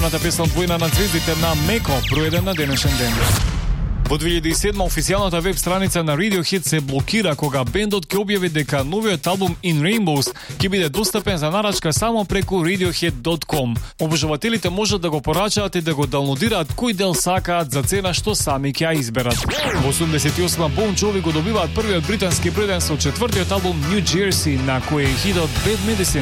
омилената песна од Војна на звездите на Меко, број 1 на денешен ден. Во 2007 официјалната веб страница на Radiohead се блокира кога бендот ќе објави дека новиот албум In Rainbows ќе биде достапен за нарачка само преку radiohead.com. Обожавателите можат да го порачаат и да го даунлодираат кој дел сакаат за цена што сами ќе ја изберат. Во 88 Bon Jovi го добиваат првиот британски број 1 со четвртиот албум New Jersey, на кој е хитот Bad Medicine.